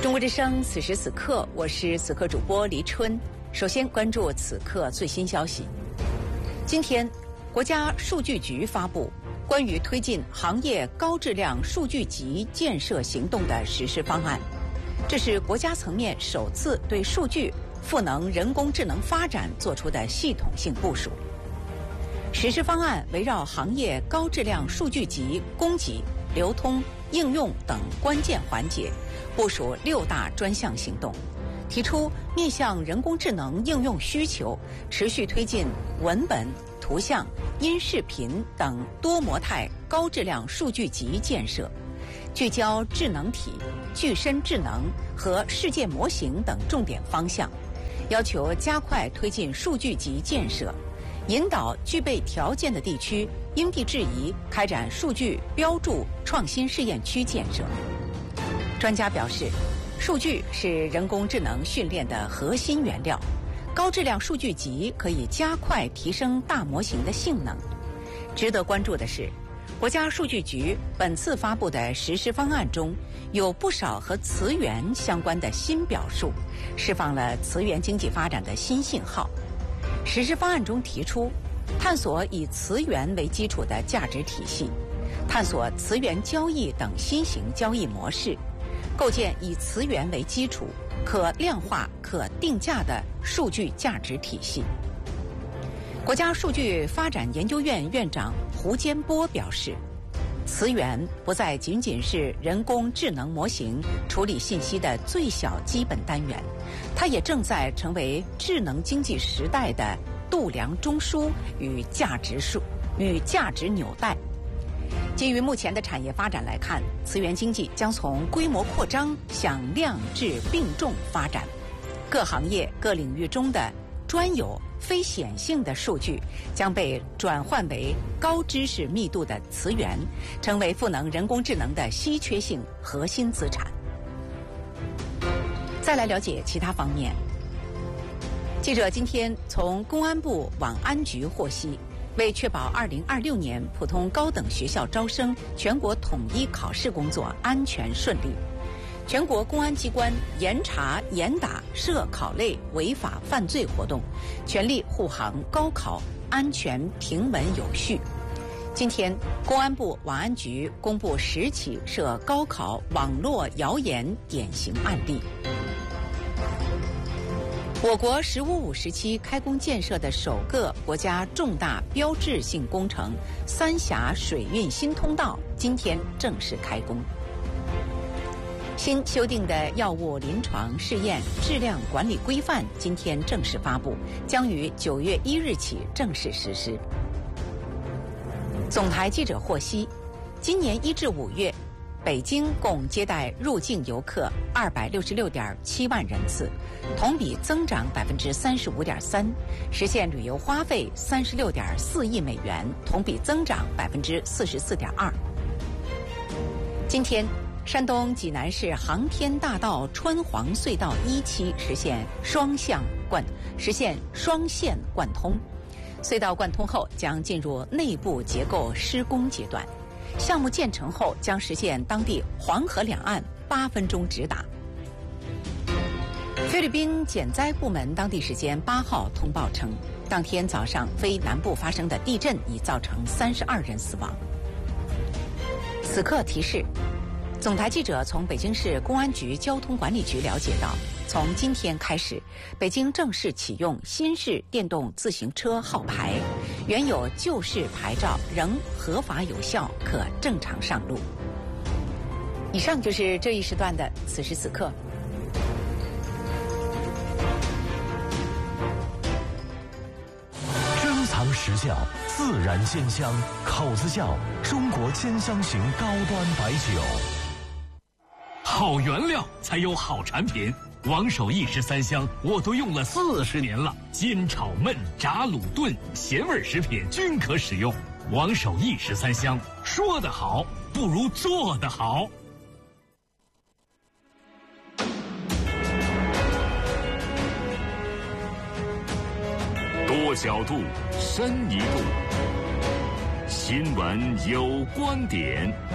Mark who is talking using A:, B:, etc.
A: 中国之声，此时此刻，我是此刻主播黎春。首先关注此刻最新消息。今天，国家数据局发布关于推进行业高质量数据集建设行动的实施方案，这是国家层面首次对数据赋能人工智能发展做出的系统性部署。实施方案围绕行业高质量数据集供给、流通、应用等关键环节，部署6大专项行动，提出面向人工智能应用需求，持续推进文本、图像、音视频等多模态高质量数据集建设，聚焦智能体、具身智能和世界模型等重点方向，要求加快推进数据集建设，引导具备条件的地区因地制宜开展数据标注创新试验区建设。专家表示，数据是人工智能训练的核心原料，高质量数据集可以加快提升大模型的性能。值得关注的是，国家数据局本次发布的实施方案中，有不少和词源相关的新表述，释放了词源经济发展的新信号。实施方案中提出，探索以词源为基础的价值体系，探索词源交易等新型交易模式，构建以词源为基础、可量化、可定价的数据价值体系。国家数据发展研究院院长胡坚波表示，词源不再仅仅是人工智能模型处理信息的最小基本单元，它也正在成为智能经济时代的度量中枢与价值纽带。基于目前的产业发展来看，词源经济将从规模扩张向量质并重发展，各行业各领域中的专有非显性的数据将被转换为高知识密度的词源，成为赋能人工智能的稀缺性核心资产。再来了解其他方面。记者今天从公安部网安局获悉，为确保2026年普通高等学校招生全国统一考试工作安全顺利，全国公安机关严查严打涉考类违法犯罪活动，全力护航高考安全平稳有序。今天，公安部网安局公布10起涉高考网络谣言典型案例。我国“十五5”时期开工建设的首个国家重大标志性工程三峡水运新通道今天正式开工。新修订的药物临床试验质量管理规范今天正式发布，将于9月1日起正式实施。总台记者获悉，今年1至5月，北京共接待入境游客266.7万人次，同比增长35.3%，实现旅游花费36.4亿美元，同比增长44.2%。今天，山东济南市航天大道川黄隧道1期实现双线贯通，隧道贯通后将进入内部结构施工阶段。项目建成后将实现当地黄河两岸8分钟直达。菲律宾减灾部门当地时间8号通报称，当天早上菲南部发生的地震已造成32人死亡。此刻提示，总台记者从北京市公安局交通管理局了解到，从今天开始，北京正式启用新式电动自行车号牌，原有旧式牌照仍合法有效，可正常上路。以上就是这一时段的此时此刻。
B: 珍藏实窖，自然鲜香，口子窖中国兼香型高端白酒。
C: 好原料才有好产品，王守义13香我都用了40年了，煎炒焖炸卤炖咸味食品均可使用。王守义13香，说得好不如做得好。多角度，深一度，新闻有观点。